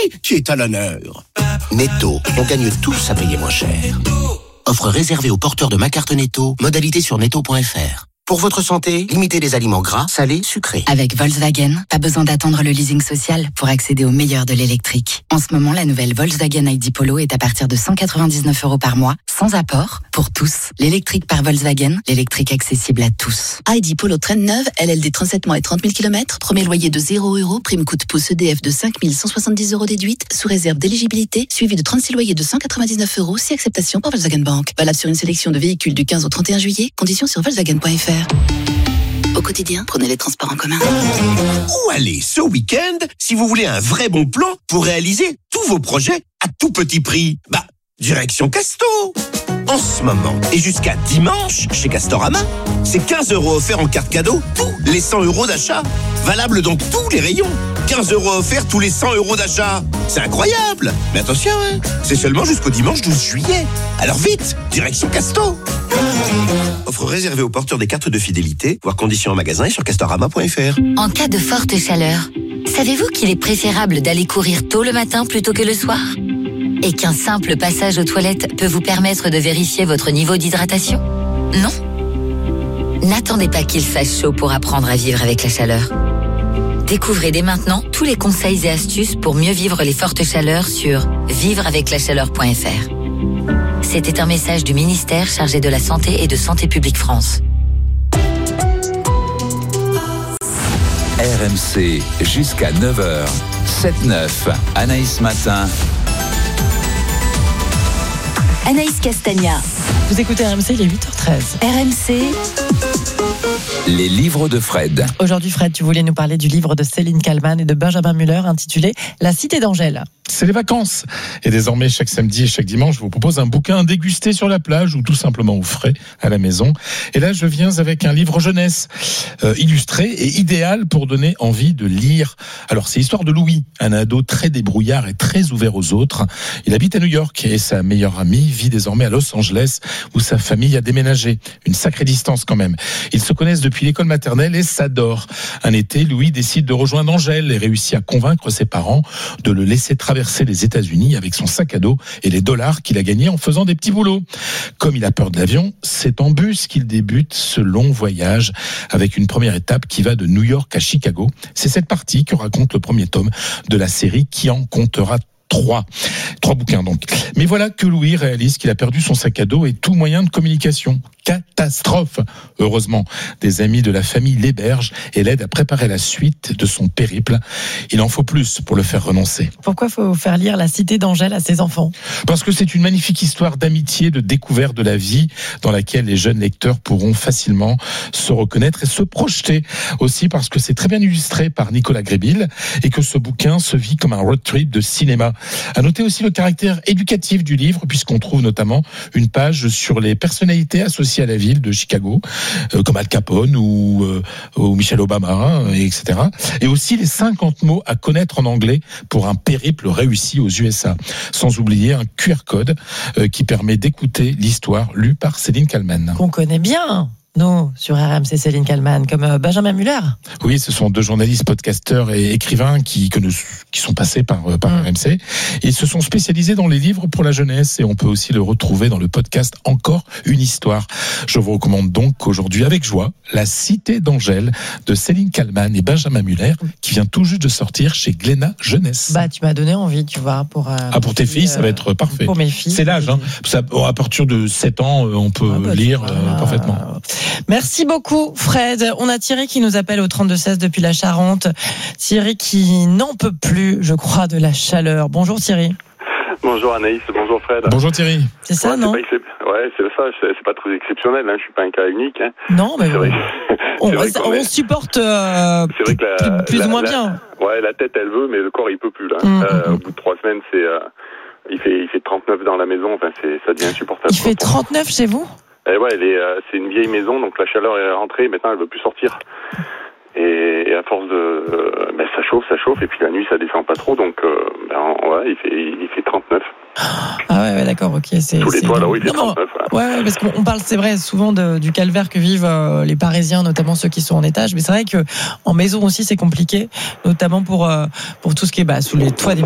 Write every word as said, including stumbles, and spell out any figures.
qui est à l'honneur. Netto, on gagne tous à payer moins cher. Offre réservée aux porteurs de ma carte Netto, modalité sur netto point f r. Pour votre santé, limitez les aliments gras, salés, sucrés. Avec Volkswagen, pas besoin d'attendre le leasing social pour accéder au meilleur de l'électrique. En ce moment, la nouvelle Volkswagen I D Polo est à partir de cent quatre-vingt-dix-neuf euros par mois, sans apport, pour tous. L'électrique par Volkswagen, l'électrique accessible à tous. I D Polo traîne neuve, L L D trente-sept mois et trente mille kilomètres, premier loyer de zéro euros, prime coup de pouce E D F de cinq mille cent soixante-dix euros déduite, sous réserve d'éligibilité, suivi de trente-six loyers de cent quatre-vingt-dix-neuf euros, si acceptation par Volkswagen Bank. Valable sur une sélection de véhicules du quinze au trente et un juillet, conditions sur volkswagen point f r. Au quotidien, prenez les transports en commun. Où aller ce week-end si vous voulez un vrai bon plan pour réaliser tous vos projets à tout petit prix? Bah, direction Casto. En ce moment et jusqu'à dimanche, chez Castorama, c'est quinze euros offerts en carte cadeau tous les cent euros d'achat. Valable dans tous les rayons. quinze euros offerts tous les cent euros d'achat. C'est incroyable. Mais attention, hein, c'est seulement jusqu'au dimanche douze juillet. Alors vite, direction Casto. Offre réservée aux porteurs des cartes de fidélité, voire conditions en magasin et sur castorama point f r. En cas de forte chaleur, savez-vous qu'il est préférable d'aller courir tôt le matin plutôt que le soir ? Et qu'un simple passage aux toilettes peut vous permettre de vérifier votre niveau d'hydratation ? Non ? N'attendez pas qu'il fasse chaud pour apprendre à vivre avec la chaleur. Découvrez dès maintenant tous les conseils et astuces pour mieux vivre les fortes chaleurs sur vivre avec la chaleur point f r. C'était un message du ministère chargé de la Santé et de Santé publique France. R M C jusqu'à neuf heures, sept neuf, Anaïs Matin. Anaïs Castagna. Vous écoutez R M C, il est huit heures treize. R M C. Les livres de Fred. Aujourd'hui, Fred, tu voulais nous parler du livre de Céline Kallmann et de Benjamin Muller intitulé La Cité d'Angèle. C'est les vacances. Et désormais, chaque samedi et chaque dimanche, je vous propose un bouquin à déguster sur la plage ou tout simplement au frais à la maison. Et là, je viens avec un livre jeunesse, euh, illustré et idéal pour donner envie de lire. Alors, c'est l'histoire de Louis, un ado très débrouillard et très ouvert aux autres. Il habite à New York et sa meilleure amie vit désormais à Los Angeles où sa famille a déménagé. Une sacrée distance quand même. Ils se connaissent depuis l'école maternelle et s'adorent. Un été, Louis décide de rejoindre Angèle et réussit à convaincre ses parents de le laisser traverser les États-Unis avec son sac à dos et les dollars qu'il a gagnés en faisant des petits boulots. Comme il a peur de l'avion, c'est en bus qu'il débute ce long voyage avec une première étape qui va de New York à Chicago. C'est cette partie que raconte le premier tome de la série qui en comptera Trois. Trois bouquins donc. Mais voilà que Louis réalise qu'il a perdu son sac à dos et tout moyen de communication. Catastrophe. Heureusement, des amis de la famille l'hébergent et l'aident à préparer la suite de son périple. Il en faut plus pour le faire renoncer. Pourquoi faut faire lire La Cité d'Angèle à ses enfants ? Parce que c'est une magnifique histoire d'amitié, de découverte de la vie dans laquelle les jeunes lecteurs pourront facilement se reconnaître et se projeter. Aussi parce que c'est très bien illustré par Nicolas Grébil et que ce bouquin se vit comme un road trip de cinéma. À noter aussi le caractère éducatif du livre, puisqu'on trouve notamment une page sur les personnalités associées à la ville de Chicago, euh, comme Al Capone ou, euh, ou Michelle Obama, euh, et cetera. Et aussi les cinquante mots à connaître en anglais pour un périple réussi aux U S A. Sans oublier un Q R code euh, qui permet d'écouter l'histoire lue par Céline Kallmann. Qu'on connaît bien. Nous, sur R M C, Céline Kallmann, comme Benjamin Muller. Oui, ce sont deux journalistes, podcasteurs et écrivains qui, que nous, qui sont passés par, par mmh. R M C. Ils se sont spécialisés dans les livres pour la jeunesse et on peut aussi le retrouver dans le podcast Encore une histoire. Je vous recommande donc aujourd'hui avec joie La Cité d'Angèle de Céline Kallmann et Benjamin Muller qui vient tout juste de sortir chez Glénat Jeunesse. Bah, tu m'as donné envie, tu vois, pour... Euh, ah, pour tes filles, euh, ça va être parfait. Pour mes filles. C'est l'âge, hein. Ça, à partir de sept ans, on peut ah bah, lire euh, parfaitement. Merci beaucoup Fred. On a Thierry qui nous appelle au trente-deux seize depuis la Charente. Thierry qui n'en peut plus, je crois, de la chaleur. Bonjour Thierry. Bonjour Anaïs, bonjour Fred. Bonjour Thierry. C'est ça, ouais, non c'est pas, Ouais, c'est ça, c'est, c'est pas très exceptionnel, hein. Je suis pas un cas unique. Hein. Non, mais c'est vrai. on, c'est vrai on est... supporte euh, c'est vrai que la, plus, plus la, ou moins la, bien. Ouais, la tête elle veut, mais le corps il peut plus là. Mmh, euh, mmh. Au bout de trois semaines, c'est euh, il fait il fait trente-neuf dans la maison, enfin c'est ça devient insupportable. Il fait trente-neuf chez vous ? Et ouais, elle est, euh, c'est une vieille maison, donc la chaleur est rentrée, maintenant elle veut plus sortir. Et, et à force de, euh, ben ça chauffe, ça chauffe, et puis la nuit ça descend pas trop, donc euh, ben, ouais, il fait, il fait trente-neuf. Ah ouais, ouais d'accord, ok. C'est, Tous les c'est... toits là-haut, il fait non, trente-neuf. Ouais, ouais, parce qu'on parle, c'est vrai, souvent de, du calvaire que vivent euh, les Parisiens, notamment ceux qui sont en étage, mais c'est vrai que en maison aussi c'est compliqué, notamment pour euh, pour tout ce qui est bah, sous les toits des